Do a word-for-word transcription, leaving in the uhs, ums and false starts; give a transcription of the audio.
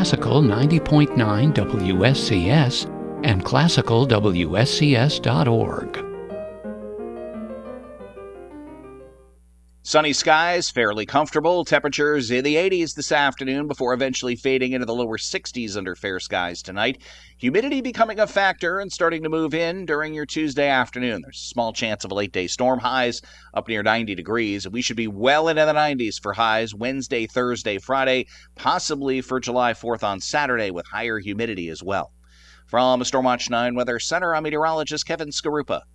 Classical ninety point nine W S C S and classical W S C S dot org. Sunny skies, fairly comfortable. Temperatures in the eighties this afternoon before eventually fading into the lower sixties under fair skies tonight. Humidity becoming a factor and starting to move in during your Tuesday afternoon. There's a small chance of a late-day storm. Highs up near ninety degrees. We should be well into the nineties for highs Wednesday, Thursday, Friday, possibly for July fourth on Saturday with higher humidity as well. From Stormwatch nine Weather Center, I'm meteorologist Kevin Skarupa.